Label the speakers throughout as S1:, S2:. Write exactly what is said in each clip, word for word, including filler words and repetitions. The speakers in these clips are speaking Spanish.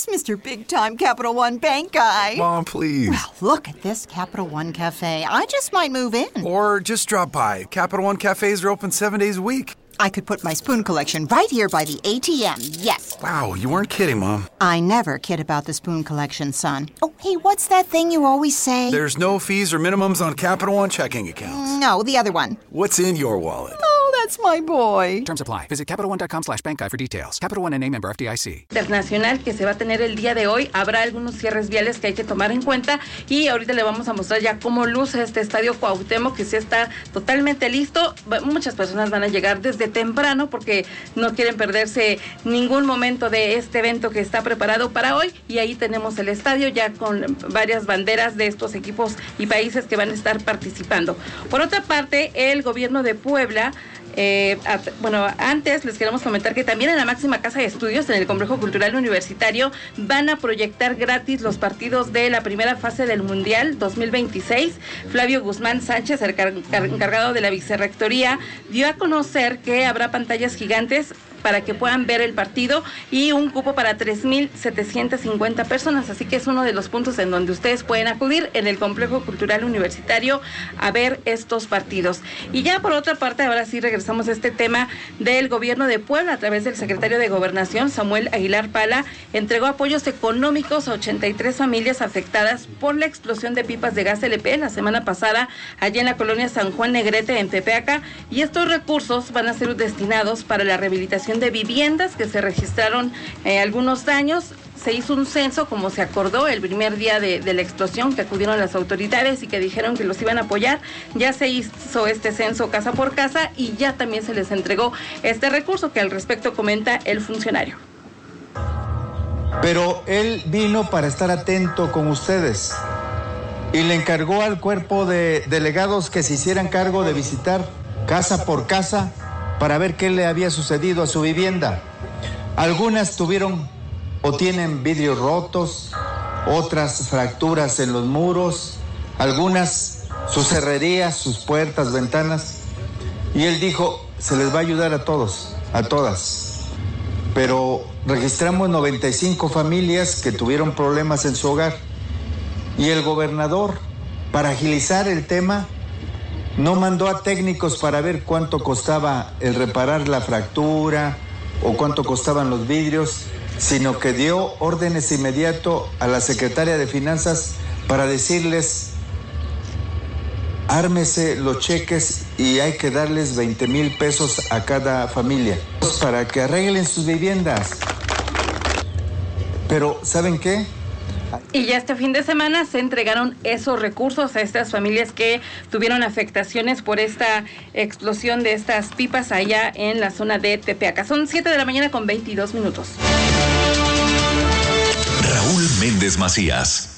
S1: is Mister Big Time Capital One Bank guy.
S2: Mom, please.
S1: Well, look at this Capital One Cafe. I just might move in.
S2: Or just drop by. Capital One cafes are open seven days a week.
S1: I could put my spoon collection right here by the A T M, yes.
S2: Wow, you weren't kidding, Mom.
S1: I never kid about the spoon collection, son. Oh, hey, what's that thing you always say?
S2: There's no fees or minimums on Capital One checking accounts.
S1: No, the other one.
S2: What's in your wallet?
S1: Oh, that's my boy.
S3: Terms apply. Visit CapitalOne.com slash bank guide for details. Capital One N A member F D I C.
S4: Internacional que se va a tener el día de hoy. Habrá algunos cierres viales que hay que tomar en cuenta y ahorita le vamos a mostrar ya cómo luce este estadio Cuauhtémoc, que sí está totalmente listo. Muchas personas van a llegar desde temprano porque no quieren perderse ningún momento de este evento que está preparado para hoy, y ahí tenemos el estadio ya con varias banderas de estos equipos y países que van a estar participando. Por otra parte, el gobierno de Puebla Eh, at, bueno, antes les queremos comentar que también en la máxima casa de estudios, en el Complejo Cultural Universitario, van a proyectar gratis los partidos de la primera fase del Mundial dos mil veintiséis. Flavio Guzmán Sánchez, el car- encargado de la vicerrectoría, dio a conocer que habrá pantallas gigantes para que puedan ver el partido y un cupo para tres mil setecientas cincuenta personas, así que es uno de los puntos en donde ustedes pueden acudir en el Complejo Cultural Universitario a ver estos partidos. Y ya por otra parte, ahora sí regresamos a este tema del gobierno de Puebla. A través del secretario de Gobernación, Samuel Aguilar Pala, entregó apoyos económicos a ochenta y tres familias afectadas por la explosión de pipas de gas L P la semana pasada allá en la colonia San Juan Negrete en Tepeaca, y estos recursos van a ser destinados para la rehabilitación de viviendas que se registraron eh, algunos daños. Se hizo un censo como se acordó el primer día de, de la explosión, que acudieron las autoridades y que dijeron que los iban a apoyar. Ya se hizo este censo casa por casa y ya también se les entregó este recurso, que al respecto comenta el funcionario.
S5: Pero él vino para estar atento con ustedes y le encargó al cuerpo de delegados que se hicieran cargo de visitar casa por casa para ver qué le había sucedido a su vivienda. Algunas tuvieron o tienen vidrios rotos, otras fracturas en los muros, algunas sus herrerías, sus puertas, ventanas. Y él dijo, se les va a ayudar a todos, a todas. Pero registramos noventa y cinco familias que tuvieron problemas en su hogar. Y el gobernador, para agilizar el tema, no mandó a técnicos para ver cuánto costaba el reparar la fractura o cuánto costaban los vidrios, sino que dio órdenes inmediato a la secretaria de Finanzas para decirles, ármese los cheques y hay que darles veinte mil pesos a cada familia para que arreglen sus viviendas. Pero, ¿saben qué?
S4: Y ya este fin de semana se entregaron esos recursos a estas familias que tuvieron afectaciones por esta explosión de estas pipas allá en la zona de Tepeaca. Son siete de la mañana con veintidós minutos.
S6: Raúl Méndez Macías.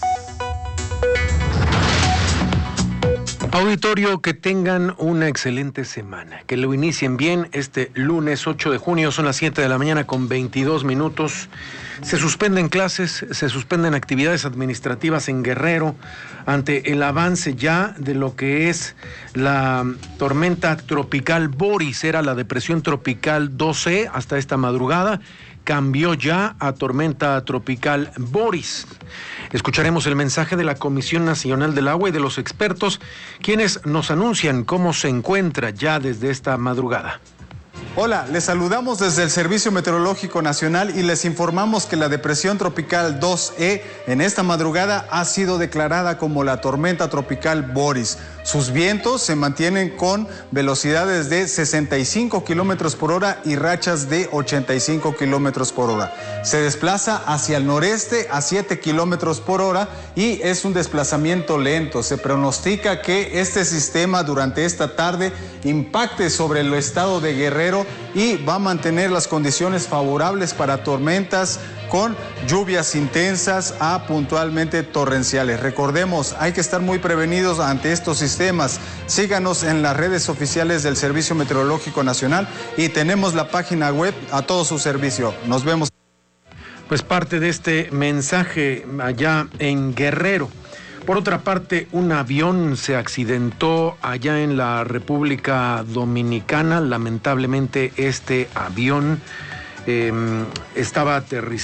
S7: Auditorio, que tengan una excelente semana, que lo inicien bien este lunes ocho de junio, son las siete de la mañana con veintidós minutos. Se suspenden clases, se suspenden actividades administrativas en Guerrero ante el avance ya de lo que es la tormenta tropical Boris. Era la depresión tropical doce hasta esta madrugada, cambió ya a tormenta tropical Boris. Escucharemos el mensaje de la Comisión Nacional del Agua y de los expertos, quienes nos anuncian cómo se encuentra ya desde esta madrugada.
S8: Hola, les saludamos desde el Servicio Meteorológico Nacional y les informamos que la depresión tropical dos E en esta madrugada ha sido declarada como la tormenta tropical Boris. Sus vientos se mantienen con velocidades de sesenta y cinco kilómetros por hora y rachas de ochenta y cinco kilómetros por hora. Se desplaza hacia el noreste a siete kilómetros por hora y es un desplazamiento lento. Se pronostica que este sistema durante esta tarde impacte sobre el estado de Guerrero y va a mantener las condiciones favorables para tormentas con lluvias intensas a puntualmente torrenciales. Recordemos, hay que estar muy prevenidos ante estos sistemas. Síganos en las redes oficiales del Servicio Meteorológico Nacional y tenemos la página web a todo su servicio. Nos vemos.
S7: Pues parte de este mensaje allá en Guerrero. Por otra parte, un avión se accidentó allá en la República Dominicana. Lamentablemente, este avión eh, estaba aterrizando